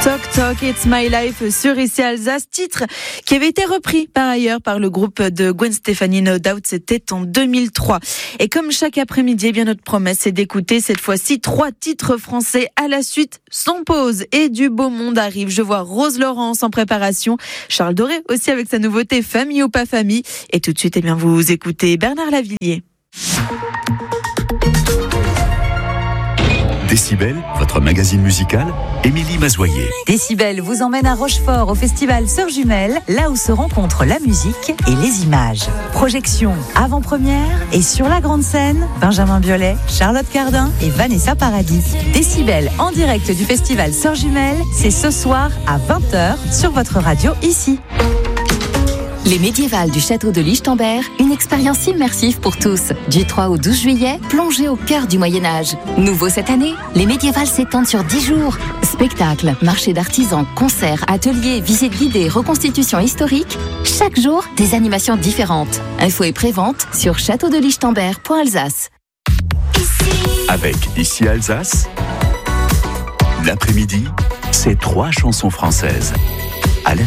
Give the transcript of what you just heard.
Toc Toc, It's My Life sur Ici Alsace, titre qui avait été repris par ailleurs par le groupe de Gwen Stefani, No Doubt, c'était en 2003. Et comme chaque après-midi, eh bien notre promesse c'est d'écouter cette fois-ci 3 titres français à la suite, sans pause, et du beau monde arrive. Je vois Rose Laurence en préparation, Charles Doré aussi avec sa nouveauté Famille ou pas famille, et tout de suite, eh bien vous écoutez Bernard Lavilliers. Décibel, votre magazine musical, Émilie Mazoyer. Décibel vous emmène à Rochefort au festival Sœurs Jumelles, là où se rencontrent la musique et les images. Projection, avant-première et sur la grande scène, Benjamin Biolay, Charlotte Cardin et Vanessa Paradis. Décibel en direct du festival Sœurs Jumelles, c'est ce soir à 20h sur votre radio ici. Les médiévales du château de Lichtenberg, une expérience immersive pour tous. Du 3 au 12 juillet, plongez au cœur du Moyen-Âge. Nouveau cette année, les médiévales s'étendent sur 10 jours. Spectacles, marchés d'artisans, concerts, ateliers, visites guidées, reconstitutions historiques. Chaque jour, des animations différentes. Infos et prévente sur châteaudelichtenberg.alsace. Avec Ici Alsace, l'après-midi, c'est 3 chansons françaises.